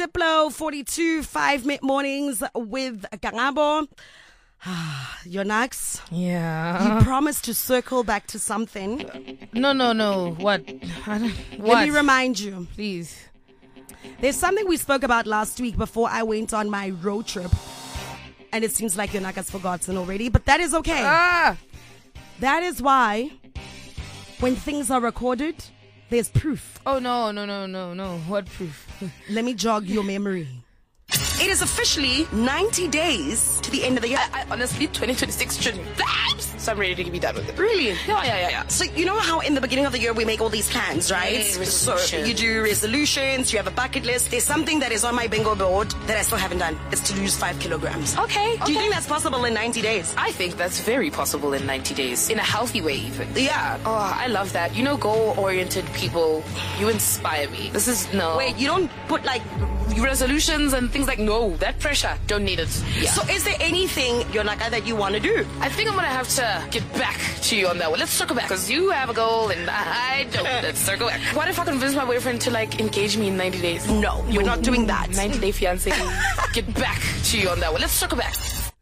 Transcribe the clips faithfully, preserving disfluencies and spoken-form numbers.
Diplo, forty-two, five mid mornings with Gangabo. Yonax, Yeah. you promised to circle back to something. No, no, no. What? I don't, what? Let me remind you. Please. There's something we spoke about last week before I went on my road trip. And it seems like Yonax has forgotten already, but that is okay. Ah! That is why when things are recorded, there's proof. Oh, no, no, no, no, no. What proof? Let me jog your memory. It is officially ninety days to the end of the year. I, I honestly, twenty twenty-six should vibes. So I'm ready to be done with it. Really? Yeah, yeah, yeah, yeah. So you know how in the beginning of the year we make all these plans, right? Yeah, so resolutions. you do resolutions, you have a bucket list. There's something that is on my bingo board that I still haven't done. It's to lose five kilograms. Okay, Do you okay. think that's possible in ninety days? I think that's very possible in ninety days. In a healthy way, even. Yeah. Oh, I love that. You know, goal-oriented people, you inspire me. This is, no. Wait, you don't put like... Resolutions and things like, no, that pressure, don't need it. Yeah. So is there anything, Yonaka, that you want to do? I think I'm gonna have to get back to you on that one. Let's circle back, because you have a goal and I don't. Let's circle back. What if I convince my boyfriend to like engage me in ninety days? No, we're not doing that. ninety day fiance. Get back to you on that one. Let's circle back.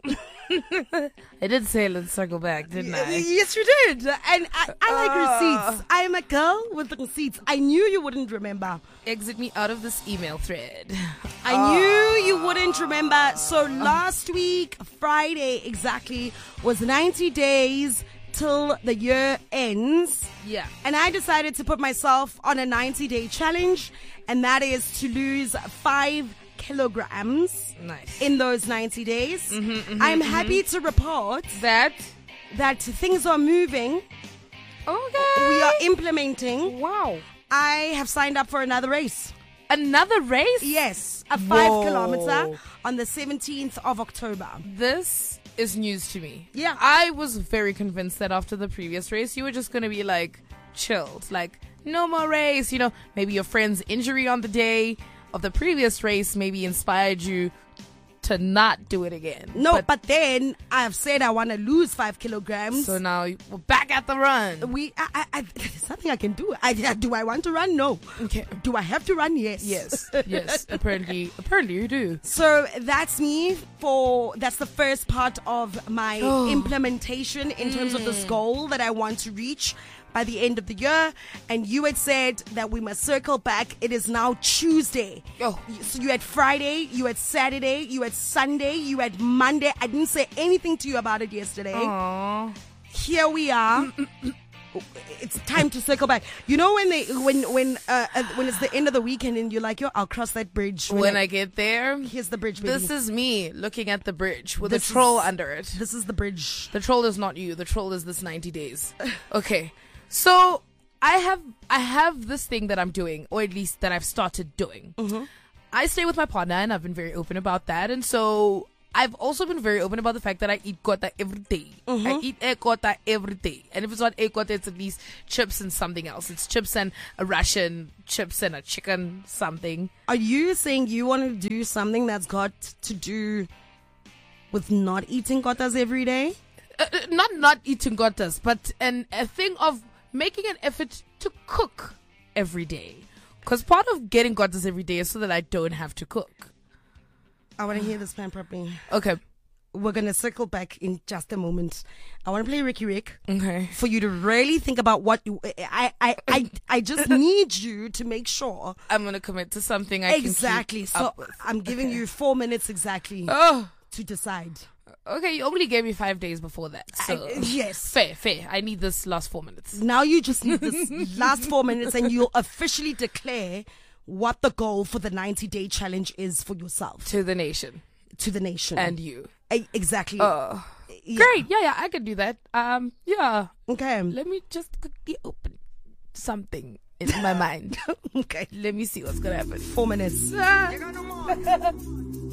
I did say let's circle back, didn't I? Yes, you did. And I, I like Uh. receipts. I'm a girl with receipts. I knew you wouldn't remember. Exit me out of this email thread. I knew you wouldn't remember. So last week, Friday exactly, was ninety days till the year ends. Yeah. And I decided to put myself on a ninety day challenge, and that is to lose five kilograms Nice. in those ninety days. Mm-hmm, mm-hmm, I'm mm-hmm. happy to report That. that things are moving. Okay. We are implementing. Wow. I have signed up for another race. Another race? Yes, a five Whoa. kilometer on the seventeenth of October. This is news to me. Yeah. I was very convinced that after the previous race, you were just going to be like chilled. Like, no more race. You know, maybe your friend's injury on the day of the previous race maybe inspired you to not do it again. No, but, then I've said I want to lose five kilograms. So now we're back at the run. we, I, I, I, there's nothing I can do. I, do I want to run? No. Okay. Do I have to run? Yes. Yes. Yes. apparently, apparently you do. So that's me for, that's the first part of my implementation in terms of this goal that I want to reach by the end of the year. And you had said that we must circle back. It is now Tuesday. Oh. So you had Friday, you had Saturday, you had Sunday, you had Monday. I didn't say anything to you about it yesterday. Aww. Here we are. It's time to circle back. You know when they when when uh, uh, when it's the end of the weekend and you're like, yo, I'll cross that bridge When I, I get there, here's the bridge, baby. this is me looking at the bridge with This a troll is- under it. This is the bridge. The troll is not you. The troll is this ninety days. Okay. So I have I have this thing that I'm doing, or at least that I've started doing. Mm-hmm. I stay with my partner, and I've been very open about that. And so I've also been very open about the fact that I eat kota every day. Mm-hmm. I eat egg kota every day. And if it's not egg kota, it's at least chips and something else. It's chips and a Russian, chips and a chicken something. Are you saying you want to do something that's got to do with not eating kotas every day? Uh, uh, not not eating kotas, but an, a thing of making an effort to cook every day. Because part of getting kotas every day is so that I don't have to cook. I want to hear this plan properly. Okay. We're going to circle back in just a moment. I want to play Ricky Rick Okay. for you to really think about what you... I, I, I, I just need you to make sure... I'm going to commit to something I Exactly. can keep So up with. I'm giving Okay. you four minutes exactly Oh, to decide. okay. You only gave me five days before that. So. I- yes. Fair, fair. I need this last four minutes. Now you just need this last four minutes and you'll officially declare what the goal for the ninety day challenge is for yourself, To the nation. to the nation. And you. E- exactly. Oh. Yeah. Great. Yeah, yeah. I can do that. Um, yeah. Okay. Let me just quickly open something in my mind. Okay. Let me see what's going to happen. Four minutes. Ah.